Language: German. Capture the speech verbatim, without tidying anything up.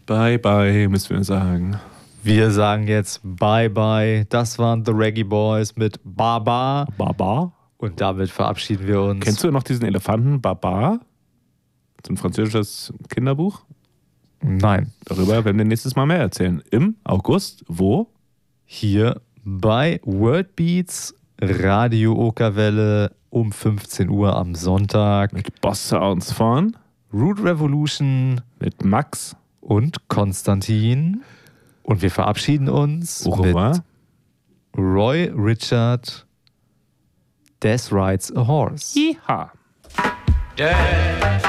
Bye, bye, müssen wir sagen. Wir sagen jetzt Bye, bye. Das waren The Reggae Boys mit Baba. Baba. Und damit verabschieden wir uns. Kennst du noch diesen Elefanten Baba? Das ist ein französisches Kinderbuch. Nein. Darüber werden wir nächstes Mal mehr erzählen. Im August. Wo? Hier bei World Beats, Radio Okerwelle um fünfzehn Uhr am Sonntag. Mit Boss Sounds von Root Revolution. Mit Max. Und Konstantin. Und wir verabschieden uns Au revoir. mit Roy Richard. Death Rides a Horse. Yeehaw. Death